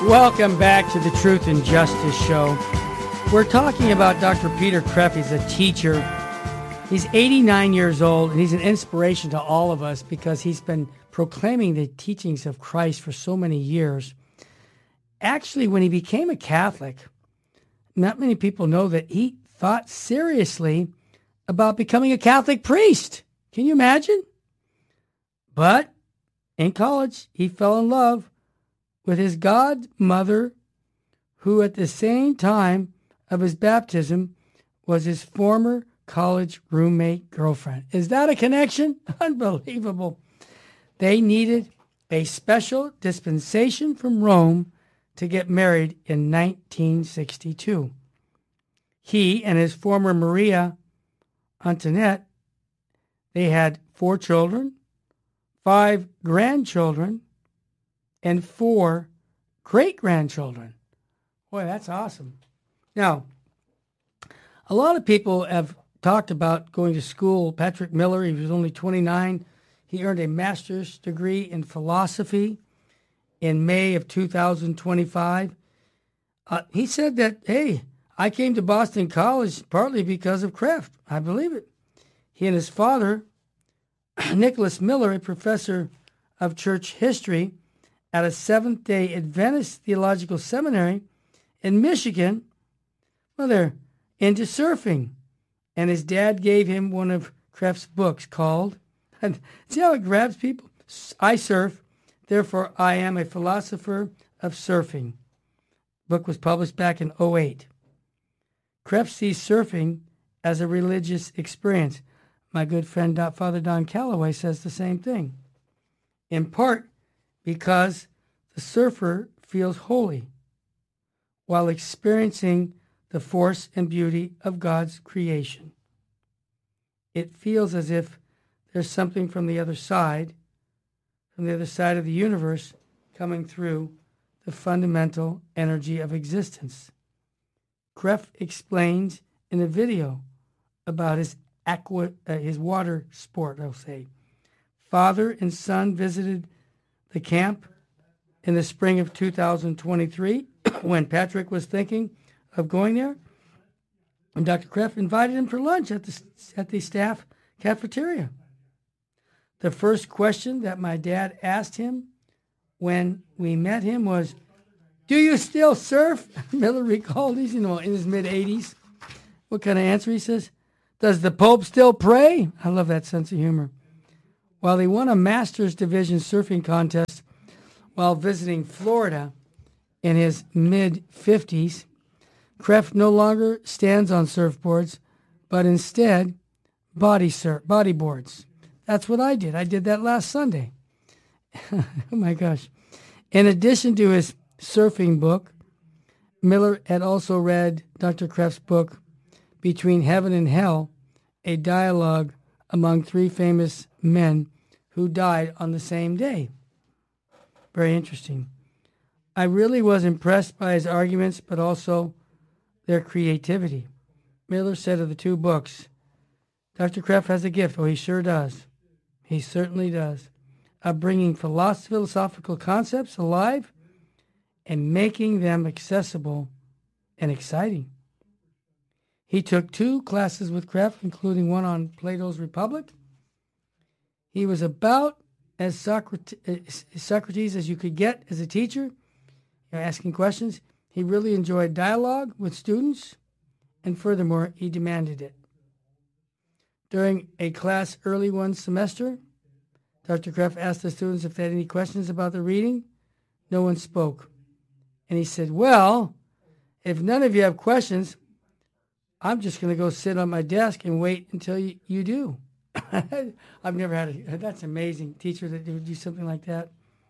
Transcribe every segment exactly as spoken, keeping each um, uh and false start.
Welcome back to the Truth and Justice Show. We're talking about Doctor Peter Kreeft. He's a teacher. He's eighty-nine years old, and he's an inspiration to all of us because he's been proclaiming the teachings of Christ for so many years. Actually, when he became a Catholic, not many people know that he thought seriously about becoming a Catholic priest. Can you imagine? But in college, he fell in love with his godmother, who at the same time of his baptism was his former college roommate girlfriend. Is that a connection? Unbelievable. They needed a special dispensation from Rome to get married in nineteen sixty-two. He and his former Maria Antoinette, they had four children, five grandchildren, and four great-grandchildren. Boy, that's awesome. Now, a lot of people have talked about going to school. Patrick Miller, he was only twenty-nine. He earned a master's degree in philosophy in May of two thousand twenty-five. Uh, he said that, hey, I came to Boston College partly because of Kreeft. I believe it. He and his father, Nicholas Miller, a professor of church history at a Seventh-day Adventist Theological Seminary in Michigan, well, they're into surfing. And his dad gave him one of Kreeft's books called, and see how it grabs people? I Surf, Therefore I Am a Philosopher of Surfing. The book was published back in oh eight. Kreeft sees surfing as a religious experience. My good friend Father Don Calloway says the same thing. In part because the surfer feels holy while experiencing the force and beauty of God's creation. It feels as if there's something from the other side, from the other side of the universe, coming through the fundamental energy of existence. Kreeft explains in a video about his aqua, uh, his water sport, I'll say. Father and son visited the camp in the spring of two thousand twenty-three when Patrick was thinking of going there, and Doctor Kreeft invited him for lunch at the at the staff cafeteria. The first question that my dad asked him when we met him was, "Do you still surf?" Miller recalled, he's, you know, in his mid-eighties. What kind of answer? He says, "Does the Pope still pray?" I love that sense of humor. While he won a Masters Division surfing contest while visiting Florida in his mid-fifties, Kreeft no longer stands on surfboards, but instead body surf, bodyboards. That's what I did. I did that last Sunday. Oh my gosh. In addition to his surfing book, Miller had also read Doctor Kreeft's book, Between Heaven and Hell, a dialogue among three famous men who died on the same day. Very interesting. I really was impressed by his arguments, but also their creativity. Miller said of the two books, Doctor Kreeft has a gift. Oh, he sure does. He certainly does. Of bringing philosophical concepts alive and making them accessible and exciting. He took two classes with Kreeft, including one on Plato's Republic. He was about as Socrates, Socrates as you could get as a teacher, you know, asking questions. He really enjoyed dialogue with students, and furthermore, he demanded it. During a class early one semester, Doctor Kreeft asked the students if they had any questions about the reading. No one spoke. And he said, well, if none of you have questions, I'm just going to go sit on my desk and wait until you, you do. I've never had a, that's amazing, teacher that would do something like that.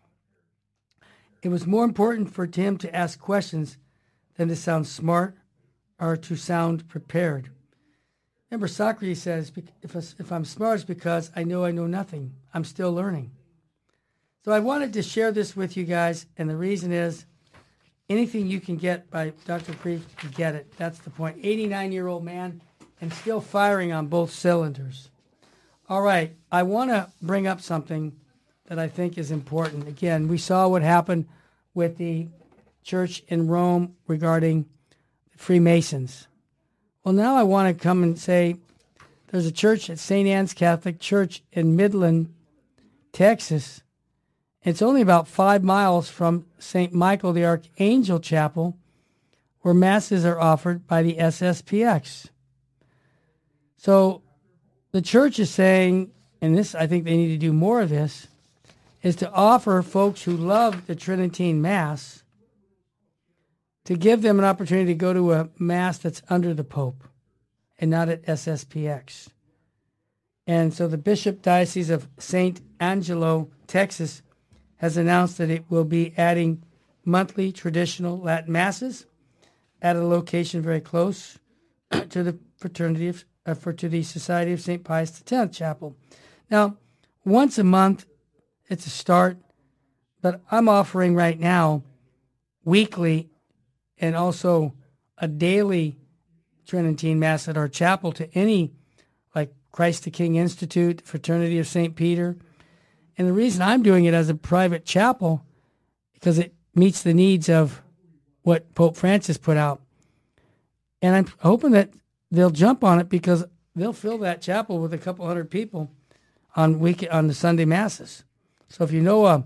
It was more important for Tim to ask questions than to sound smart or to sound prepared. Remember, Socrates says, if, if I'm smart, it's because I know I know nothing. I'm still learning. So I wanted to share this with you guys, and the reason is anything you can get by Doctor Kreeft, you get it. That's the point. eighty-nine-year-old man and still firing on both cylinders. All right, I want to bring up something that I think is important. Again, we saw what happened with the church in Rome regarding Freemasons. Well, now I want to come and say there's a church at Saint Anne's Catholic Church in Midland, Texas. It's only about five miles from Saint Michael the Archangel Chapel, where masses are offered by the S S P X. So the church is saying, and this, I think they need to do more of this, is to offer folks who love the Tridentine Mass to give them an opportunity to go to a Mass that's under the Pope and not at S S P X. And so the Bishop Diocese of Saint Angelo, Texas, has announced that it will be adding monthly traditional Latin Masses at a location very close to the fraternity of, uh, for to the Society of Saint Pius the Tenth Chapel. Now, once a month, it's a start, but I'm offering right now weekly and also a daily Tridentine Mass at our chapel to any, like Christ the King Institute, Fraternity of Saint Peter. And the reason I'm doing it as a private chapel, because it meets the needs of what Pope Francis put out. And I'm hoping that they'll jump on it because they'll fill that chapel with a couple hundred people on week on the Sunday Masses. So if you know a,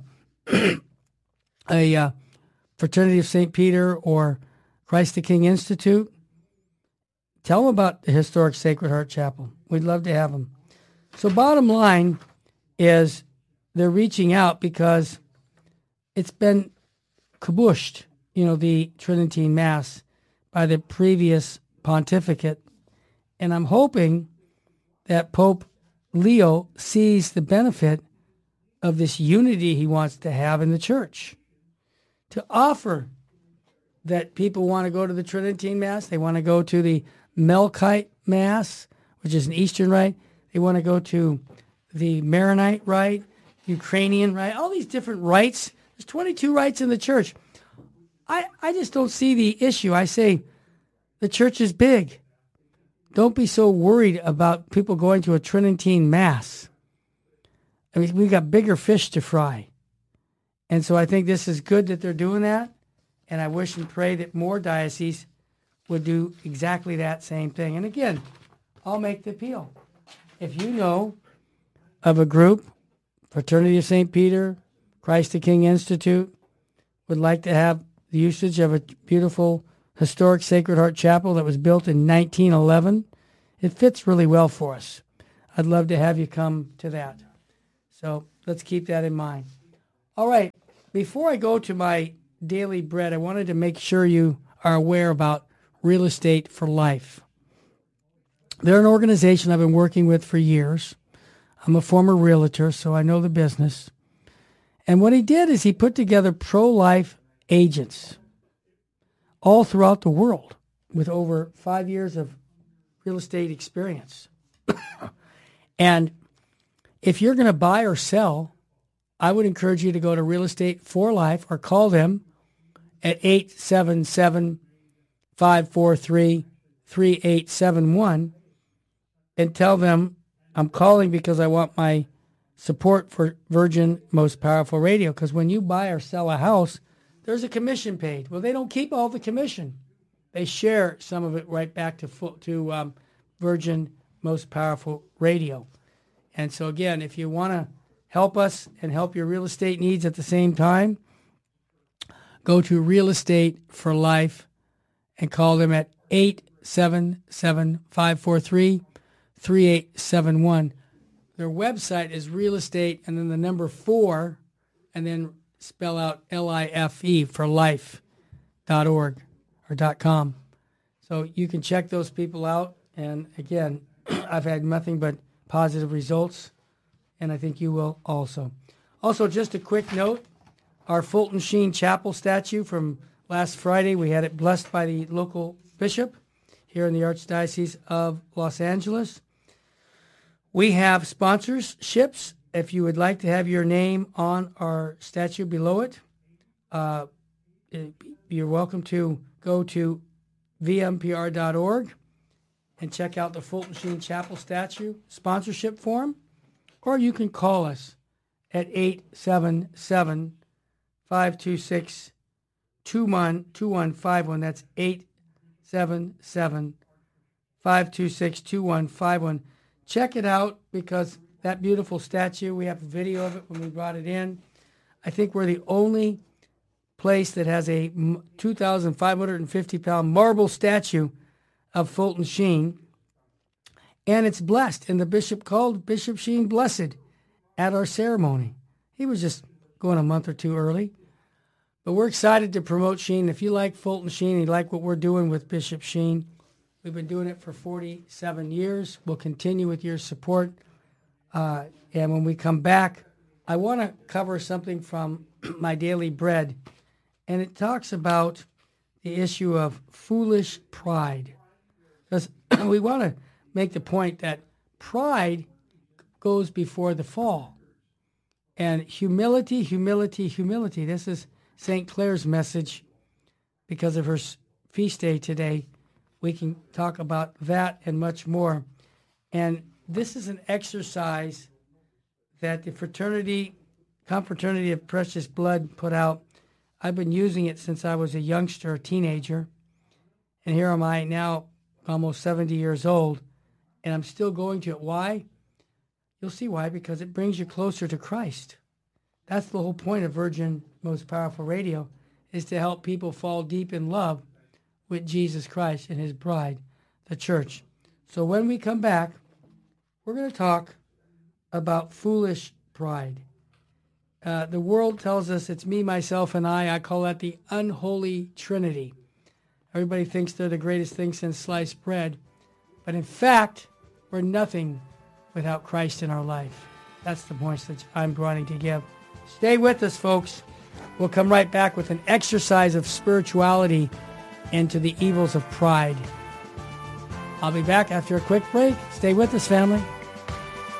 a uh, Fraternity of Saint Peter or Christ the King Institute, tell them about the historic Sacred Heart Chapel. We'd love to have them. So bottom line is they're reaching out because it's been kabushed, you know, the Tridentine Mass by the previous pontificate. And I'm hoping that Pope Leo sees the benefit of this unity he wants to have in the church, to offer that people want to go to the Tridentine Mass, they want to go to the Melkite Mass, which is an Eastern rite, they want to go to the Maronite rite, Ukrainian rite, all these different rites. There's twenty-two rites in the church. I, I just don't see the issue. I say the church is big. Don't be so worried about people going to a Tridentine Mass. I mean, we've got bigger fish to fry. And so I think this is good that they're doing that. And I wish and pray that more dioceses would do exactly that same thing. And again, I'll make the appeal. If you know of a group, Fraternity of Saint Peter, Christ the King Institute, would like to have the usage of a beautiful historic Sacred Heart Chapel that was built in nineteen eleven, it fits really well for us. I'd love to have you come to that. So let's keep that in mind. All right, before I go to my daily bread, I wanted to make sure you are aware about Real Estate for Life. They're an organization I've been working with for years. I'm a former realtor, so I know the business. And what he did is he put together pro-life agents all throughout the world with over five years of real estate experience. And if you're going to buy or sell, I would encourage you to go to Real Estate for Life or call them at eight seven seven, five four three, three eight seven one and tell them I'm calling because I want my support for Virgin Most Powerful Radio, because when you buy or sell a house, there's a commission paid. Well, they don't keep all the commission. They share some of it right back to full, to um, Virgin Most Powerful Radio. And so again, if you want to help us and help your real estate needs at the same time, go to Real Estate for Life and call them at eight seven seven, five four three, three eight seven one. Their website is real estate and then the number four and then spell out L I F E for life dot org or dot com. So you can check those people out. And again, I've had nothing but positive results, and I think you will also. Also, just a quick note, our Fulton Sheen Chapel statue from last Friday, we had it blessed by the local bishop here in the Archdiocese of Los Angeles. We have sponsorships. If you would like to have your name on our statue below it, uh, you're welcome to go to V M P R dot org and check out the Fulton Sheen Chapel statue sponsorship form, or you can call us at eight seven seven, five two six, two one five one. That's eight seven seven, five two six, two one five one. Check it out, because that beautiful statue, we have a video of it when we brought it in. I think we're the only place that has a two thousand five hundred fifty pound marble statue of Fulton Sheen. And it's blessed. And the bishop called Bishop Sheen blessed at our ceremony. He was just going a month or two early. But we're excited to promote Sheen. If you like Fulton Sheen, you like what we're doing with Bishop Sheen, we've been doing it for forty-seven years. We'll continue with your support. Uh, and when we come back, I want to cover something from my daily bread. And it talks about the issue of foolish pride. Because we want to make the point that pride goes before the fall. And humility, humility, humility. This is Saint Clare's message. Because of her feast day today, we can talk about that and much more. And this is an exercise that the fraternity, Confraternity of Precious Blood put out. I've been using it since I was a youngster, a teenager. And here am I now, almost seventy years old, and I'm still going to it. Why? You'll see why, because it brings you closer to Christ. That's the whole point of Virgin Most Powerful Radio, is to help people fall deep in love with Jesus Christ and his bride, the church. So when we come back, we're going to talk about foolish pride. Uh, the world tells us it's me, myself, and I. I call that the unholy trinity. Everybody thinks they're the greatest thing since sliced bread. But in fact, we're nothing without Christ in our life. That's the points that I'm wanting to give. Stay with us, folks. We'll come right back with an exercise of spirituality into the evils of pride. I'll be back after a quick break. Stay with us, family.